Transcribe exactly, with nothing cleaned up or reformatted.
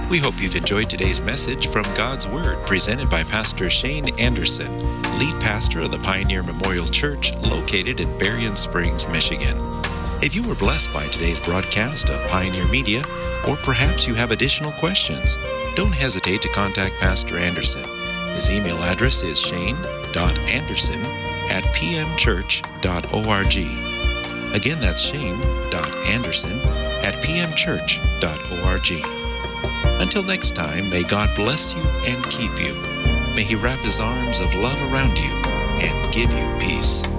We hope you've enjoyed today's message from God's Word presented by Pastor Shane Anderson, lead pastor of the Pioneer Memorial Church located in Berrien Springs, Michigan. If you were blessed by today's broadcast of Pioneer Media, or perhaps you have additional questions, don't hesitate to contact Pastor Anderson. His email address is shane dot anderson at p m church dot org. Again, that's shane dot anderson at p m church dot org. Until next time, may God bless you and keep you. May He wrap His arms of love around you and give you peace.